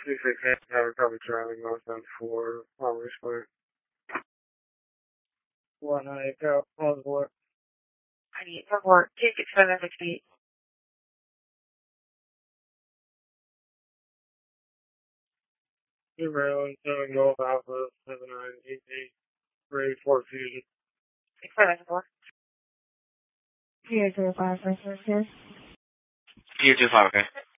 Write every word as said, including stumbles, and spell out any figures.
Two six eight, have cover Charlie, northbound for Palmer Square. One nine go, on the board. I need report two six seven six eight. Two Maryland, seven Golf Alpha, seven nine eight eight, ready for fusion. six seven four. Zero zero five for services. Zero two five, okay.